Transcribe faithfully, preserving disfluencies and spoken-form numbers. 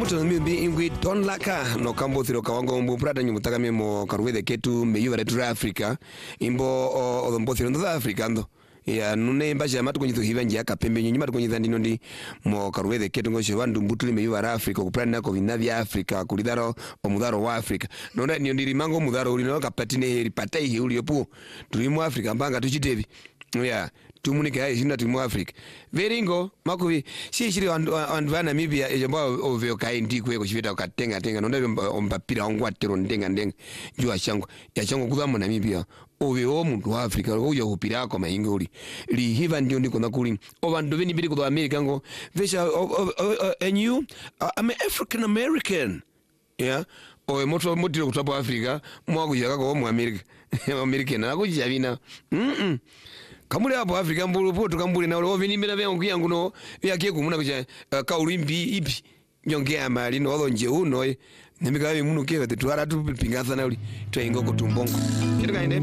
mutu mbi ingwi don laka no kambo thiro kawango mbu prada nyumutaka memo karwede ketu meyuva retu Africa imbo o mbo thiro ndo Africa ndo ya nune mbaje amatu kwenye thuhiva njia kapembe nyuma kwenye ndino ndi mo karwede ketu ngoshe wandu mbutuli meyuva Africa kuprana nako vinavi Africa kulidaro o mudaro wa Africa nona niyo ndiri mango mudaro uli no kapatine heri patai hi uli yopu tulimu Africa mbanga tuchitevi ya tumunike hai shinda timu Africa veringo makuvi si shiri wandu Namibia ejamba ovyo kaindi kwe kushivita ukatenga tenga nonda ompapira ongwa tero ndenga ndenga jua changu ya changu kudhamu Namibia ovyo omuntu wa Africa uyo upira ako maingi uli li hiva ndio ndiko nakuli ovandu vini bili kudu Amerika ngo vesha and you I'm an African American yeah oe moto motiro kutapo Africa mwaku yakako omu Amerika American nakujavina mm kamule hapo Afrika mbulu poto kambule na ole vini mina vyangu yangu no yakie kumuna kuja uh, kaulimbi ipi nyongea mali no olonje uno nemikawe muno keva tetwara tu pingatha na uli twaingo kutumbongo chituka inde